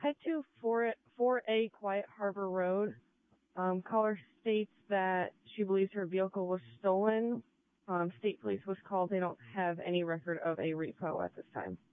Head to 4A Quiet Harbor Road. Caller states that she believes her vehicle was stolen. State police was called. They don't have any record of a repo at this time.